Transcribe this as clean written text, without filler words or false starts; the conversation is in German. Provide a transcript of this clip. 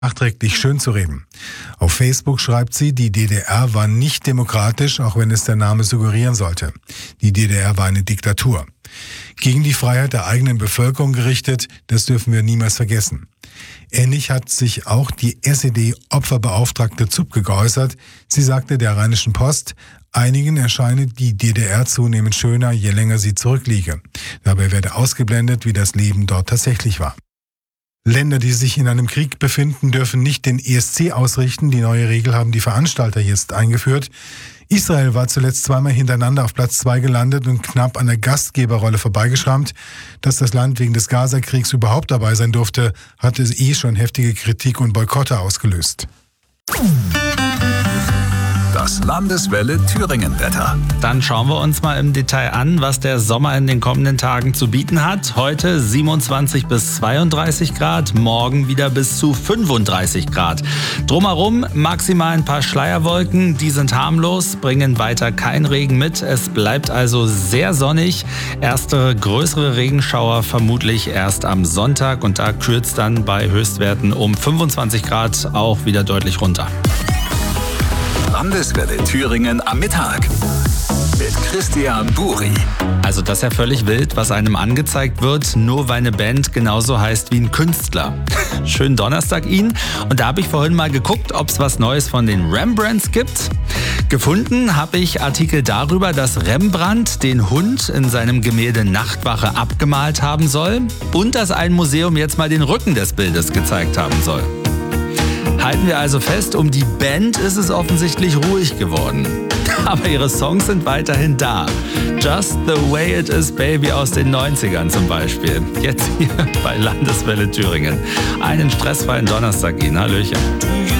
nachträglich schönzureden. Auf Facebook schreibt sie, die DDR war nicht demokratisch, auch wenn es der Name suggerieren sollte. Die DDR war eine Diktatur. Gegen die Freiheit der eigenen Bevölkerung gerichtet, das dürfen wir niemals vergessen. Ähnlich hat sich auch die SED-Opferbeauftragte Zupke geäußert. Sie sagte der Rheinischen Post, einigen erscheine die DDR zunehmend schöner, je länger sie zurückliege. Dabei werde ausgeblendet, wie das Leben dort tatsächlich war. Länder, die sich in einem Krieg befinden, dürfen nicht den ESC ausrichten. Die neue Regel haben die Veranstalter jetzt eingeführt. Israel war zuletzt zweimal hintereinander auf Platz 2 gelandet und knapp an der Gastgeberrolle vorbeigeschrammt. Dass das Land wegen des Gaza-Kriegs überhaupt dabei sein durfte, hatte schon heftige Kritik und Boykotte ausgelöst. Das Landeswelle Thüringen-Wetter. Dann schauen wir uns mal im Detail an, was der Sommer in den kommenden Tagen zu bieten hat. Heute 27 bis 32 Grad, morgen wieder bis zu 35 Grad. Drumherum maximal ein paar Schleierwolken, die sind harmlos, bringen weiter keinen Regen mit. Es bleibt also sehr sonnig. Erste größere Regenschauer vermutlich erst am Sonntag und da kühlt es dann bei Höchstwerten um 25 Grad auch wieder deutlich runter. Landeswelle Thüringen am Mittag mit Christian Buri. Also das ist ja völlig wild, was einem angezeigt wird, nur weil eine Band genauso heißt wie ein Künstler. Schönen Donnerstag Ihnen. Und da habe ich vorhin mal geguckt, ob es was Neues von den Rembrandts gibt. Gefunden habe ich Artikel darüber, dass Rembrandt den Hund in seinem Gemälde Nachtwache abgemalt haben soll und dass ein Museum jetzt mal den Rücken des Bildes gezeigt haben soll. Halten wir also fest, um die Band ist es offensichtlich ruhig geworden. Aber ihre Songs sind weiterhin da. Just the Way It Is Baby aus den 90ern zum Beispiel. Jetzt hier bei Landeswelle Thüringen. Einen stressfreien Donnerstag Ihnen. Hallöchen.